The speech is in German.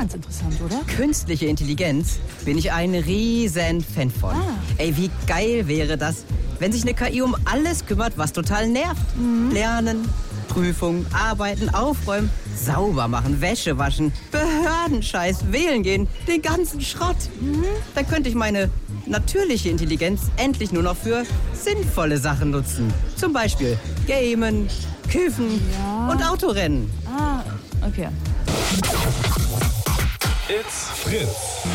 ganz interessant, oder? Künstliche Intelligenz bin ich ein riesen Fan von. Ey, wie geil wäre das, wenn sich eine KI um alles kümmert, was total nervt. Lernen, Prüfungen, arbeiten, aufräumen, sauber machen, Wäsche waschen, Behördenscheiß, wählen gehen, den ganzen Schrott. Dann könnte ich meine natürliche Intelligenz endlich nur noch für sinnvolle Sachen nutzen. Zum Beispiel Gamen, Kiffen und Autorennen. Okay. It's Fritz.